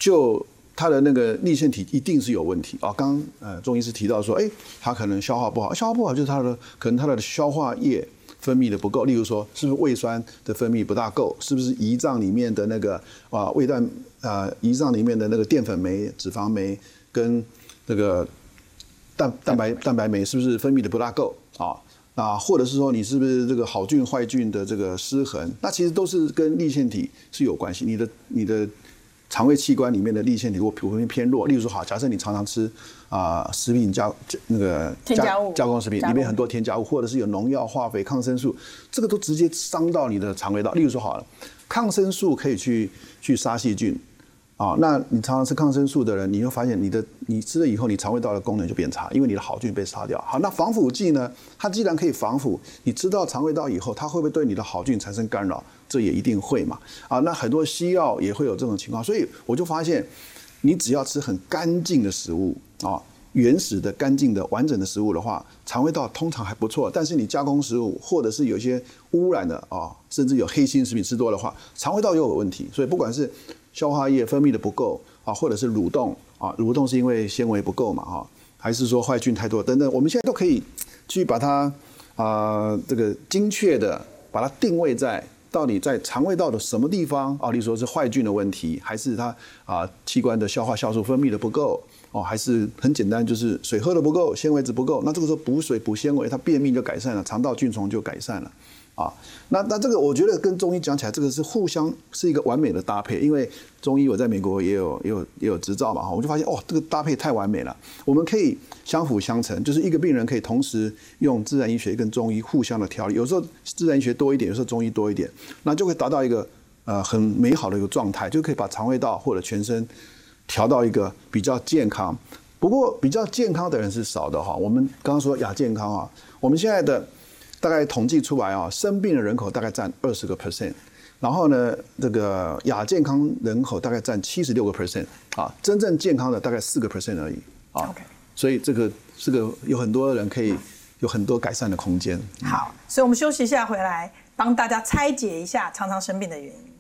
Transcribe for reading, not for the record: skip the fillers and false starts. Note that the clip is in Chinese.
就它的那个粒线体一定是有问题啊。刚钟医师提到说，它可能消化不好，消化不好就是可能它的消化液分泌的不够，例如说是不是胃酸的分泌不大够，是不是胰脏里面的那个胰脏里面的那个淀粉酶、脂肪酶跟那个蛋白酶是不是分泌的不大够啊？或者是说你是不是这个好菌坏菌的这个失衡？那其实都是跟粒线体是有关系。你的肠胃器官里面的粒线体如果普遍偏弱，例如说好，假设你常常吃食品加工食品里面很多添加物，或者是有农药、化肥、抗生素，这个都直接伤到你的肠胃道。例如说好了，抗生素可以去杀细菌。那你常常吃抗生素的人，你会发现你吃了以后，你肠胃道的功能就变差，因为你的好菌被杀掉。好，那防腐剂呢？它既然可以防腐，你吃到肠胃道以后，它会不会对你的好菌产生干扰？这也一定会嘛。那很多西药也会有这种情况，所以我就发现，你只要吃很干净的食物原始的、干净的、完整的食物的话，肠胃道通常还不错。但是你加工食物，或者是有一些污染的甚至有黑心食品吃多的话，肠胃道又有问题。所以不管是消化液分泌的不够或者是蠕动蠕动是因为纤维不够嘛还是说坏菌太多等等，我们现在都可以去把它这个精确的把它定位在到底在肠胃道的什么地方例如说是坏菌的问题，还是它器官的消化酵素分泌的不够还是很简单就是水喝的不够，纤维质不够。那这个时候补水补纤维，它便秘就改善了，肠道菌丛就改善了。那这个我觉得跟中医讲起来，这个是互相是一个完美的搭配。因为中医我在美国也有执照嘛，我就发现这个搭配太完美了。我们可以相辅相成，就是一个病人可以同时用自然医学跟中医互相的调理，有时候自然医学多一点，有时候中医多一点，那就会达到一个很美好的一个状态，就可以把肠胃道或者全身调到一个比较健康。不过比较健康的人是少的我们刚刚说亚健康我们现在的大概统计出来生病的人口大概占20%，然后呢，这个亚健康人口大概占76%，真正健康的大概4% 而已所以这个有很多人可以有很多改善的空间。 好，所以我们休息一下，回来帮大家拆解一下常常生病的原因。